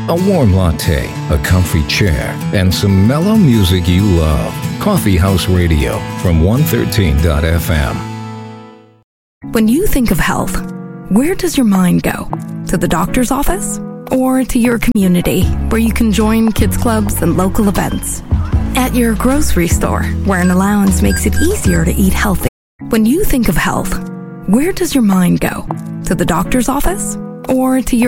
a warm latte, a comfy chair, and some mellow music you love. Coffee House Radio from 113.fm. When you think of health, where does your mind go? To the doctor's office? Or to your community, where you can join kids clubs and local events? At your grocery store, where an allowance makes it easier to eat healthy? When you think of health, where does your mind go? To the doctor's office? Or to your